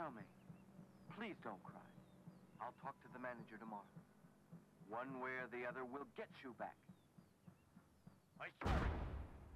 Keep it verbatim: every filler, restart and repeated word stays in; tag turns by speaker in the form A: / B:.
A: Salome, please don't cry. I'll talk to the manager tomorrow. One way or the other, we'll get you back.
B: I swear